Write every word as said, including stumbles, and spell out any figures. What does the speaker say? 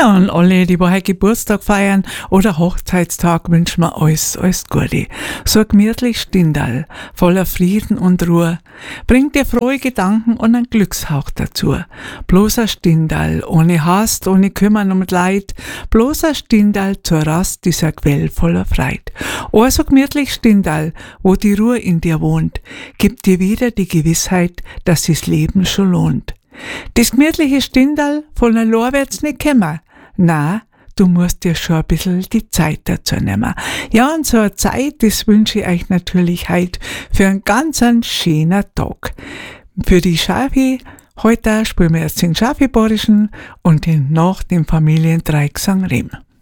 Ja, und alle, die heute Geburtstag feiern oder Hochzeitstag, wünschen wir alles, alles Gute. So ein gemütlich Stindal, voller Frieden und Ruhe. Bringt dir frohe Gedanken und einen Glückshauch dazu. Bloß ein Stindal, ohne Hast, ohne Kümmern und Leid. Bloß ein Stindal zur Rast dieser Quell voller Freit. Oh, so gemütlich Stindal, wo die Ruhe in dir wohnt, gibt dir wieder die Gewissheit, dass das Leben schon lohnt. Das gemütliche Stindal von allein wird's nicht kommen. Na, du musst dir schon ein bisschen die Zeit dazu nehmen. Ja, und so eine Zeit, das wünsche ich euch natürlich heute für einen ganz einen schönen Tag. Für die Schafi, heute spielen wir jetzt den Schafi-Borischen und den nach dem Familiendreiecksang Rehm.